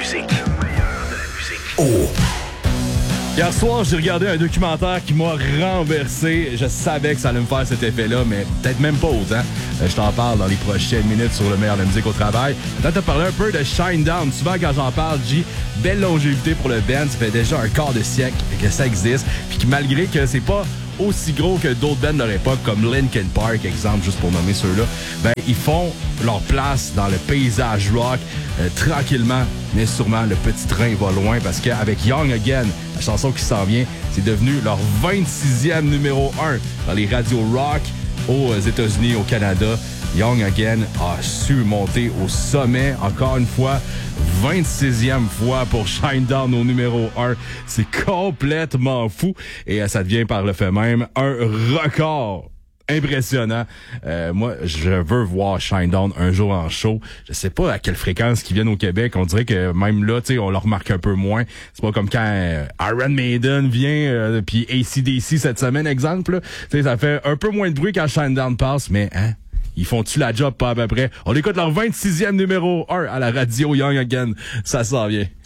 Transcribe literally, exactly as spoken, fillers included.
musique. Le meilleur de la musique. Oh! Hier soir, j'ai regardé un documentaire qui m'a renversé. Je savais que ça allait me faire cet effet-là, mais peut-être même pas autant. Euh, je t'en parle dans les prochaines minutes sur le meilleur de la musique au travail. Peut-être te parler un peu de Shinedown. Souvent, quand j'en parle, G, belle longévité pour le band. Ça fait déjà un quart de siècle que ça existe. Puis que malgré que c'est pas aussi gros que d'autres bands de leur époque, comme Linkin Park, exemple, juste pour nommer ceux-là, ben, ils font leur place dans le paysage rock, euh, tranquillement, mais sûrement, le petit train va loin, parce qu'avec Young Again, la chanson qui s'en vient, c'est devenu leur vingt-sixième numéro un dans les radios rock aux États-Unis, au Canada. Young Again a su monter au sommet, encore une fois, vingt-sixième fois pour Shinedown au numéro un. C'est complètement fou et euh, ça devient par le fait même un record impressionnant. Euh, moi, je veux voir Shinedown un jour en show. Je sais pas à quelle fréquence qu'ils viennent au Québec. On dirait que même là, tu sais, on le remarque un peu moins. C'est pas comme quand euh, Iron Maiden vient, euh, puis A C D C cette semaine, exemple. Tu sais, ça fait un peu moins de bruit quand Shinedown passe, mais hein? Ils font-tu la job pas à peu près? On écoute leur vingt-sixième numéro un à la radio Young Again. Ça s'en vient.